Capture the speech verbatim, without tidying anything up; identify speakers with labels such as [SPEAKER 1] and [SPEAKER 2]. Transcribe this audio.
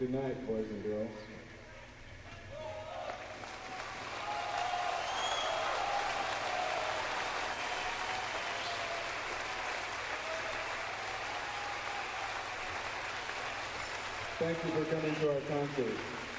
[SPEAKER 1] Good night, boys and girls. Thank you for coming to our concert.